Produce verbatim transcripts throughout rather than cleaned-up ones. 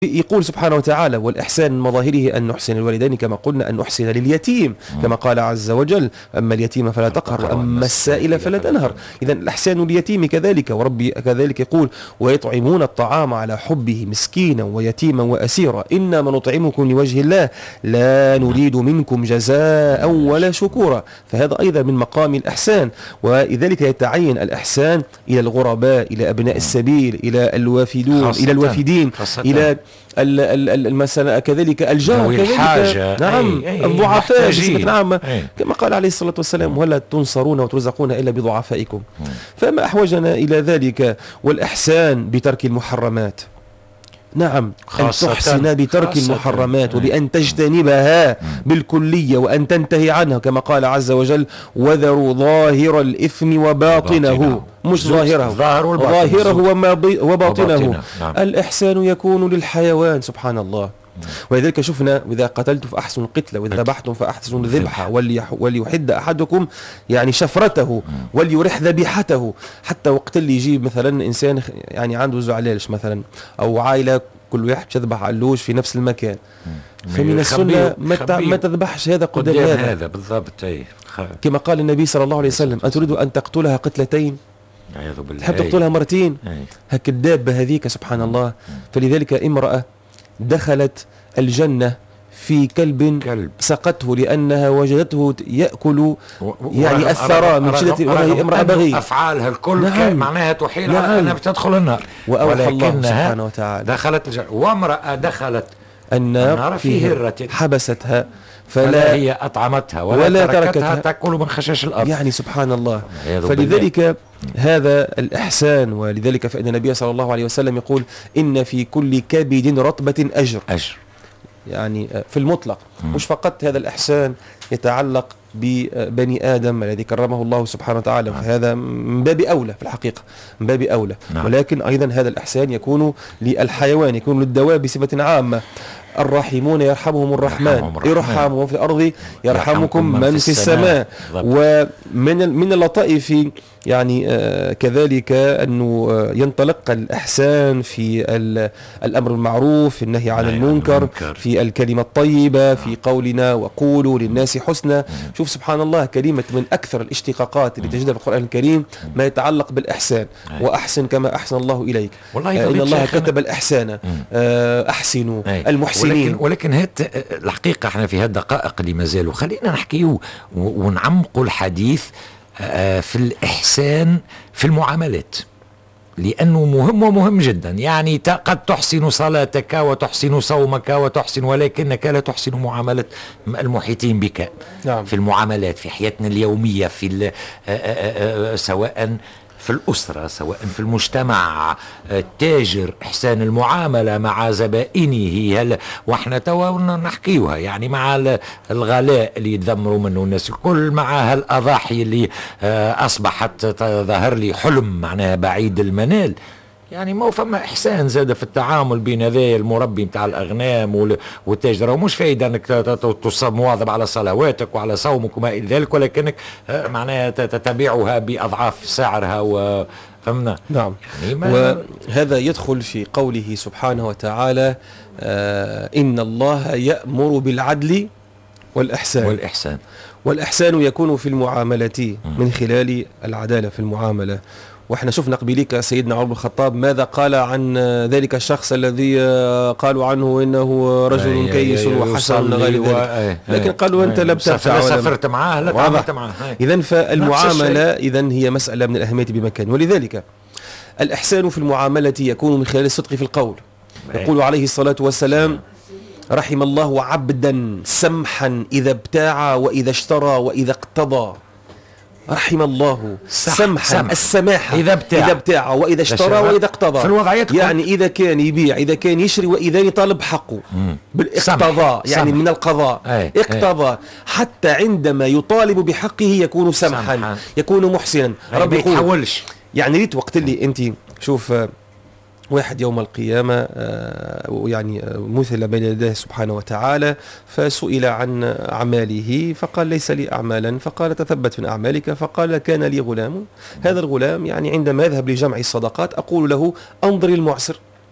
يقول سبحانه وتعالى: والإحسان من مظاهره أن نحسن الوالدين كما قلنا أن نحسن لليتيم، كما قال عز وجل: أما اليتيم فلا تقهر وأما السائل فلا تنهر. إذن الإحسان لليتيم كذلك، وربي كذلك يقول: ويطعمون الطعام على حبه مسكينا ويتيما وأسيرا إنما نطعمكم لوجه الله لا نريد منكم جزاء ولا شكورا. فهذا أيضا من مقام الإحسان، ولذلك يتعين الإحسان إلى الغرباء، إلى أبناء السبيل، إلى الوافدون، إلى الوافدين، إلى المسألة كذلك الجار، كذلك نعم الضعفاء بصفة عامة، كما قال عليه الصلاة والسلام: ولا تنصرون وترزقون إلا بضعفائكم. فما أحوجنا إلى ذلك. والإحسان بترك المحرمات، نعم، أن تحسن بترك المحرمات وبأن تجتنبها بالكلية وأن تنتهي عنها، كما قال عز وجل: وذروا ظاهر الإثم وباطنه، مش ظاهره، ظاهره وباطنه. نعم. الإحسان يكون للحيوان، سبحان الله. ولذلك شفنا: وإذا قتلت فأحسن القتلة وإذا ذبحتم فأحسن الذبحة وليحد أحدكم يعني شفرته وليرح ذبيحته. حتى وقت اللي يجيب مثلا إنسان يعني عنده زعلالش مثلا، أو عائلة كل واحد يذبح علوش في نفس المكان، فمن السنة ما تذبحش هذا قدام هذا. هذا بالضبط، كما قال النبي صلى الله عليه وسلم: أتريد أن تقتلها قتلتين؟ تحب تقتلها مرتين؟ هك الدابة هذيك، سبحان الله. فلذلك امرأة دخلت الجنة في كلب, كلب سقته لأنها وجدته يأكل يعني الثرى من شدة، وهي امرأة بغية. أفعالها الكل نعم. معناها تحيل نعم. أنها بتدخل النار، وأوحى الله سبحانه وتعالى: دخلت الجنة. وامرأة دخلت النار, النار في هرة حبستها فلا, فلا هي أطعمتها ولا, ولا تركتها, تركتها تأكل من خشاش الأرض، يعني سبحان الله. فلذلك هذا الإحسان، ولذلك فإن النبي صلى الله عليه وسلم يقول: إن في كل كبد رطبة أجر أجر يعني في المطلق، مش فقط هذا الإحسان يتعلق ببني آدم الذي كرمه الله سبحانه وتعالى، فهذا من باب أولى في الحقيقة، من باب أولى، ولكن أيضا هذا الإحسان يكون للحيوان، يكون للدواب بصفة عامة. الراحمون يرحمهم الرحمن، ارحموا في الأرض يرحمكم من في السماء. ومن من اللطائف يعني آه كذلك أنه آه ينطلق الإحسان في الأمر المعروف، في النهي عن المنكر، في الكلمة الطيبة، في قولنا وقولوا للناس حسنا. شوف سبحان الله، كلمة من أكثر الاشتقاقات اللي تجدها في القرآن الكريم ما يتعلق بالإحسان. وأحسن كما أحسن الله إليك، آه إن الله كتب الإحسان، آه أحسنوا المحسنين. ولكن ولكن هات الحقيقة احنا في هالدقائق اللي ما زالوا خلينا نحكيه ونعمقوا الحديث في الإحسان في المعاملات، لأنه مهم ومهم جدا. يعني قد تحسن صلاتك وتحسن صومك وتحسن، ولكنك لا تحسن معاملة المحيطين بك. نعم. في المعاملات في حياتنا اليومية، في سواء في الأسرة سواء في المجتمع، التاجر إحسان المعاملة مع زبائنه. هل واحنا توا نحكيوها يعني مع الغلاء اللي يتذمروا منه الناس الكل، مع هالأضاحي اللي أصبحت ظهر لي حلم معناها بعيد المنال. يعني ما فما إحسان زاد في التعامل بين ذا المربي متاع الأغنام والتاجر، ومش فايدة أنك تصب مواظب على صلواتك وعلى صومك وما إلى ذلك، ولكنك معناها تتبعها بأضعاف سعرها وفهمنا. نعم. يعني وهذا يدخل في قوله سبحانه وتعالى: آه إن الله يأمر بالعدل والإحسان. والإحسان والإحسان يكون في المعاملة من خلال العدالة في المعاملة. واحنا شفنا قبيلك سيدنا عمر بن الخطاب ماذا قال عن ذلك الشخص الذي قالوا عنه انه رجل كيس وحسن غير ذلك، لكن قالوا انت لم تفعل ولا سافرت معاه لا تعاملت معاه. اذا فالمعامله اذا هي مساله من الاهميه بمكان. ولذلك الاحسان في المعامله يكون من خلال الصدق في القول. يقول عليه الصلاه والسلام: رحم الله عبدا سمحا اذا ابتاع واذا اشترى واذا اقتضى. رحم الله سمحا، سمح. السماحة إذا ابتاع, إذا ابتاع وإذا اشترى وإذا اقتضى، في الوضعيات يعني إذا كان يبيع، إذا كان يشري، وإذا يطالب حقه بالاقتضاء، يعني سمح. من القضاء أي. اقتضى أي. حتى عندما يطالب بحقه يكون سمحا, سمحا. يكون محسنا. ربي يتحولش. يعني ريت وقت اللي أنت شوف واحد يوم القيامة يعني مثل بين يديه سبحانه وتعالى، فسئل عن أعماله فقال: ليس لي أعمالا. فقال: تثبت من أعمالك. فقال: كان لي غلام، هذا الغلام يعني عندما يذهب لجمع الصدقات أقول له: أنظر المعسر،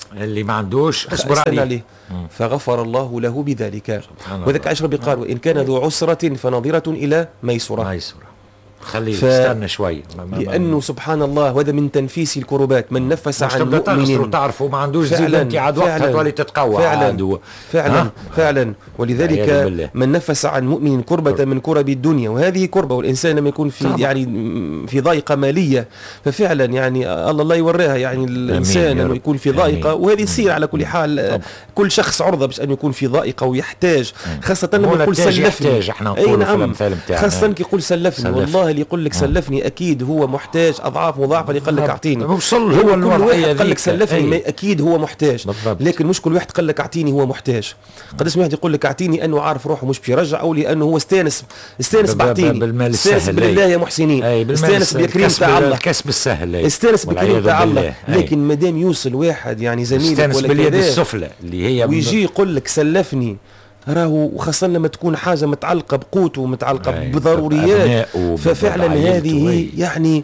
اللي ما عندوش اصبر عليه, عليه. فغفر الله له بذلك. وذلك عائشة ربي قال وإن كان ذو عسرة فنظرة إلى ميسرة. ميسرة خليه ف... يستنى شوي لأنه سبحان الله وهذا من تنفيس الكربات. من نفس عن مؤمن تعرفوا ما عندوش زيد انت عاد وقتها تولي تتقوى فعلا فعلا, فعلا ولذلك من نفس عن مؤمن كربة من كرب الدنيا وهذه كربة. والإنسان لما يكون في طبعا. يعني في ضائقة مالية ففعلا يعني الله الله يوريها يعني الإنسان أنه يكون في ضائقة وهذه تصير على كل حال. طبعا. كل شخص عرضة باش أن يكون في ضائقة ويحتاج خاصة لما يقول سلفني. أي نعم خاصة كي يقول سلفني والله اللي يقول لك سلفني اكيد هو محتاج اضعاف مضاعفه اللي قال لك اعطيني. هو كل واحد قال لك سلفني اكيد هو محتاج بالضبط. لكن مش كل واحد قال لك اعطيني هو محتاج. قداش واحد يقول لك اعطيني انه عارف روحه مش بيرجع او لانه هو استانس استانس بعطيني استانس بالله يا محسنين استانس بالكريم تاع الله الكسب السهل استانس بالكريم تاع الله. لكن ما دام يوصل واحد يعني زميلك ولا باليد السفلى اللي هي ويجي يقول لك سلفني راهو وخاصة لما تكون حاجة متعلقة بقوت ومتعلقة بضروريات ففعلا هذه يعني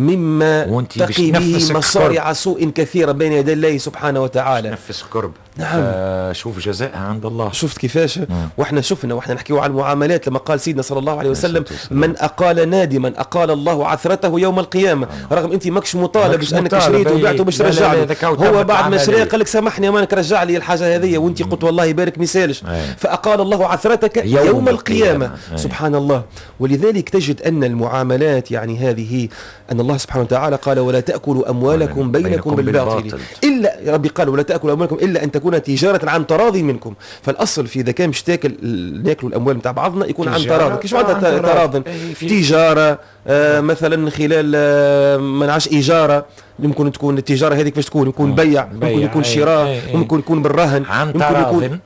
مما تقي به مصارع سوء كثيرة بين يدي الله سبحانه وتعالى. نفس كرب. نعم. شوف جزائها عند الله. شفت كيفاش مم. واحنا شفنا واحنا نحكيوا على المعاملات لما قال سيدنا صلى الله عليه وسلم من أقال نادما أقال الله عثرته يوم القيامة. رغم انت ماكش مطالب باش انك شريت وبعت باش ترجع له. هو بعد ما شرى قال لك سامحني امانك رجع لي الحاجة هذه وانت قلت والله يبارك مثالش فأقال الله عثرتك يوم, يوم القيامة, القيامة. سبحان الله. ولذلك تجد أن المعاملات يعني هذه أن الله سبحانه وتعالى قال ولا تأكلوا أموالكم بينكم, بينكم بالباطل, بالباطل إلا ربي قال ولا تأكلوا أموالكم إلا أن تكون تجارة عن تراضي منكم. فالأصل في إذا كان مش تاكل ناكلوا الأموال متاع بعضنا يكون عن تراضي. كيش معناتها تراضي؟ تجارة آه مثلا خلال آه ما نعرفش إجارة يمكن تكون التجارة هذيك باش تكون يكون بيع ممكن يكون شراء ممكن يكون بالرهن ممكن يكون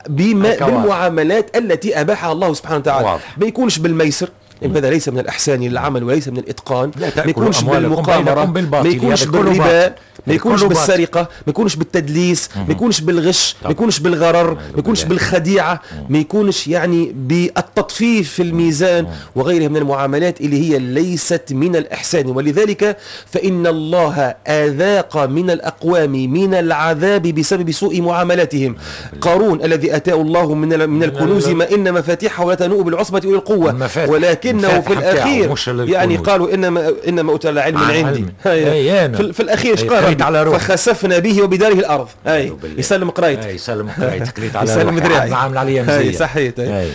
بالمعاملات التي أباحها الله سبحانه وتعالى. ما يكونش بالميسر هذا ليس من الإحسان للعمل وليس من الإتقان. ما يكونش بالمقامرة ما يكونش بالربا ما يكونش بالسرقة ما يكونش بالتدليس ما يكونش بالغش ما يكونش بالغرر ما يكونش بالخديعة ما يكونش يعني بالتطفيف في الميزان وغيرها من المعاملات اللي هي ليست من الإحسان. ولذلك فإن الله أذاق من الأقوام من العذاب بسبب سوء معاملاتهم. قارون الذي أتاه الله من من الكنوز ما إن مفاتيحه لا تنوء بالعصبة أولي القوة ولكنه في الأخير يعني قالوا إنما إنما أوتي العلم من عندي. في, في الأخير ايش قال فخسفنا به وبداره الأرض. أي يسلم قرايت يسلم قرايت قريت على يسلم دراعي عامل عليا مزية صحيح.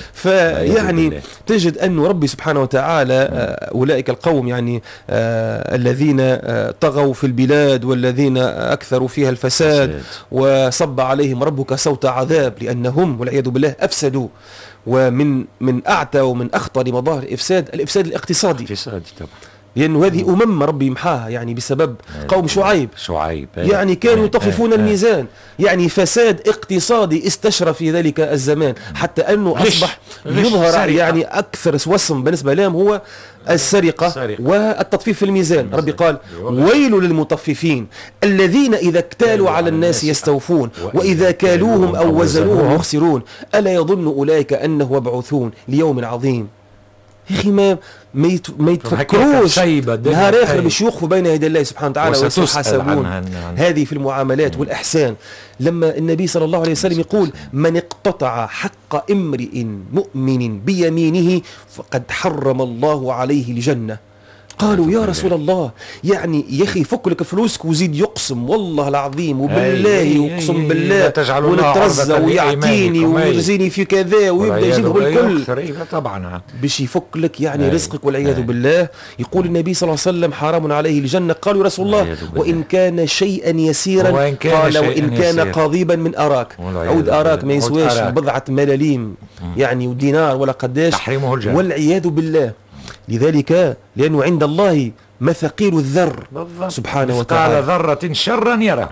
فيعني تجد أن ربي سبحانه وتعالى أولئك القوم يعني آه الذين آه طغوا في البلاد والذين أكثروا فيها الفساد وصب عليهم ربك صوت عذاب لأنهم والعياذ بالله أفسدوا. ومن من أعتى ومن أخطر مظاهر الإفساد الإفساد الاقتصادي. اقتصادي طبعا. لأنه هذه أمم ربي محاها يعني بسبب قوم شعيب شعيب يعني كانوا يطففون الميزان يعني فساد اقتصادي استشرى في ذلك الزمان حتى أنه أصبح يظهر يعني أكثر وصم بالنسبة لهم هو السرقة, السرقة والتطفيف في الميزان. ربي قال ويل للمطففين الذين إذا اكتالوا على الناس يستوفون وإذا كالوهم أو وزنوهم يخسرون ألا يظن أولئك أنه مبعوثون ليوم عظيم. يا أخي ما ما, يت... ما يتفكروش نهار آخر باش يوقفوا بين يدي الله سبحانه وتعالى ويحاسبون. هذه في المعاملات والإحسان. لما النبي صلى الله عليه وسلم يقول من اقتطع حق امرئ مؤمن بيمينه فقد حرم الله عليه الجنة. قالوا يا رسول الله يعني يا أخي فك لك فلوسك وزيد يقسم والله العظيم وبالله يقسم بالله ونترزى ويعطيني ويرزيني في كذا ويبدأ يجيبه الكل طبعا باش يفك لك يعني رزقك والعياذ بالله. يقول النبي صلى الله عليه وسلم حرام عليه الجنة. قالوا يا رسول الله وإن كان شيئا يسيرا قال وإن كان قضيبا من أراك. عود أراك ما يسواش بضعة ملاليم يعني ودينار ولا قداش والعياذ بالله. لذلك لأنه عند الله مثقيل الذر سبحانه وتعالى قال ذرة شرا يرى.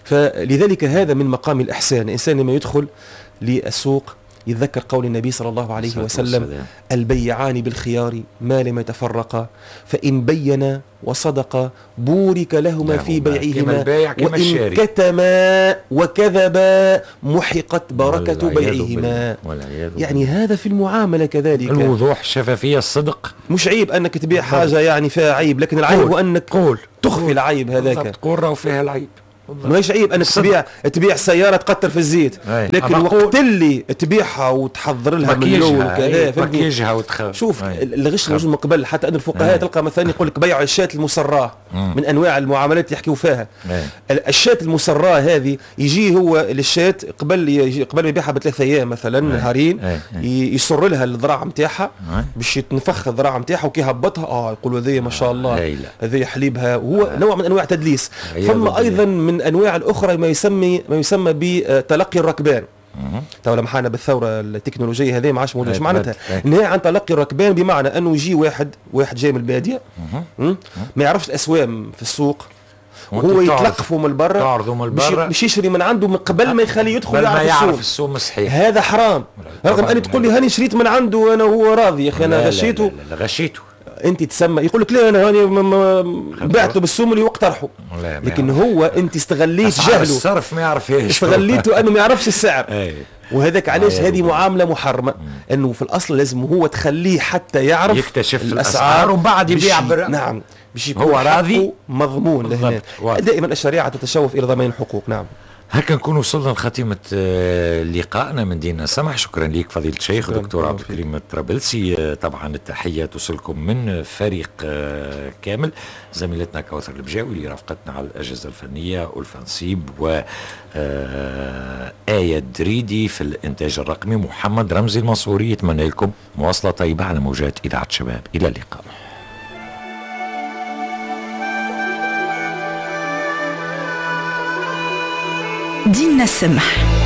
فلذلك هذا من مقام الإحسان. الإنسان لما يدخل للسوق يتذكر قول النبي صلى الله عليه وسلم البيعان بالخيار ما لم يتفرقا فإن بينا وصدقا بورك لهما في بيعهما وإن كتما وكذبا محقت بركة بيعهما. يعني هذا في المعاملة كذلك الوضوح الشفافية الصدق. مش عيب أنك تبيع حاجة يعني فيها عيب لكن العيب هو أنك قول تخفي العيب هذاك تقول راهو فيها العيب ماهيش عيب انك تبيع تبيع سياره تقطر في الزيت، أي. لكن وقت اللي تبيعها وتحضر لها من الاول وكذا مكياجها وتخ... شوف الغش موجود من قبل. حتى ان الفقهاء تلقى مثلا يقول لك بيع الشاة المسراه من انواع المعاملات اللي يحكيوا فيها. الشاة المسراه هذه يجي هو الشاة قبل يجي قبل ما يبيعها بثلاث ايام مثلا نهارين يسر لها الذراع نتاعها باش يتنفخ الذراع نتاعها وكي هبطها اه يقولوا هذه ما شاء الله هذه حليبها، وهو نوع من انواع تدليس. ثم ايضا من انواع الاخرى ما يسمي ما يسمى بتلقي الركبان. تو لما حنا بالثوره التكنولوجيه هذه ما عادش موجوده. معناتها نهاية عن تلقي الركبان بمعنى انه يجي واحد واحد جاي من الباديه ما يعرفش الاسوام في السوق وهو يتلقفوا من برا باش يشري من عنده من قبل ما يخليه يدخل يعرف, يعرف السوق صحيح. هذا حرام. رغم اني تقول لي هاني شريت من عنده انا وهو راضي يا اخي انا غشيته. لا لا غشيته انت تسمى يقول لك لا انا هاني بعته بالسوم اللي وقترحه، لكن هو انت استغليت جهله الصرف ما يعرف ايش استغليته انه ما يعرفش السعر. وهذاك علاش هذه معامله محرمه، انه في الاصل لازم هو تخليه حتى يعرف يكتشف الاسعار ومن بعد يبيع بر... نعم باش هو راضي مضمون لهنا. دائما الشريعه تتشوف الى ضمان الحقوق. نعم هكا نكون وصلنا لخاتمة لقائنا من دين السمح. شكرا لك فضيلة الشيخ دكتور عبد الكريم الطرابلسي. طبعا التحية توصلكم من فريق كامل، زميلتنا كوثر البجاوي اللي رافقتنا على الأجهزة الفنية، ألفا نصيب و آية دريدي في الإنتاج الرقمي، محمد رمزي المنصوري. يتمنى لكم مواصلة طيبة على موجات إذاعة شباب. إلى اللقاء. ديننا السمح.